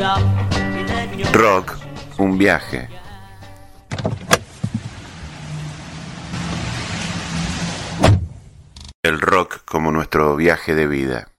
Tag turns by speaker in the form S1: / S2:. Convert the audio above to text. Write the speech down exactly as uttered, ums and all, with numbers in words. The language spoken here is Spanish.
S1: Rock, un viaje. El rock como nuestro viaje de vida.